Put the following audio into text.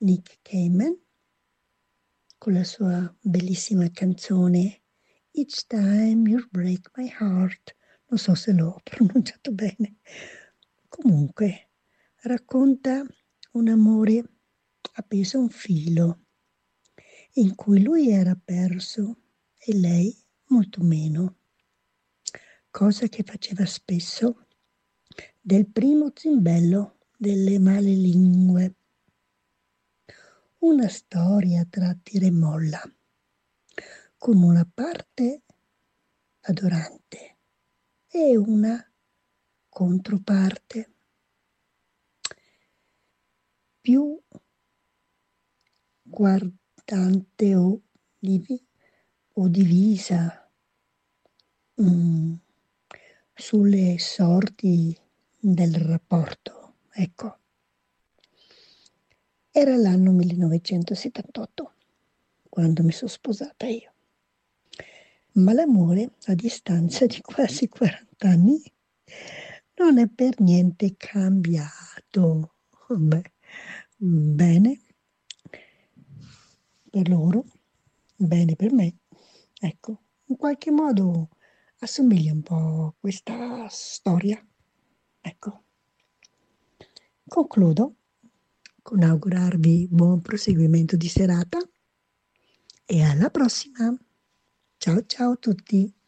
Nick Cayman con la sua bellissima canzone Each Time You Break My Heart. Non so se l'ho pronunciato bene. Comunque, racconta un amore appeso a un filo, in cui lui era perso e lei molto meno, cosa che faceva spesso del primo zimbello delle malelingue. Una storia tra tira e molla, con una parte adorante e una controparte più guardante o divisa sulle sorti del rapporto. Ecco, era l'anno 1978 quando mi sono sposata io. Ma l'amore, a distanza di quasi 40 anni, non è per niente cambiato. Beh, bene per loro, bene per me. Ecco, in qualche modo assomiglia un po' a questa storia. Ecco, concludo con augurarvi buon proseguimento di serata e alla prossima. Ciao ciao a tutti.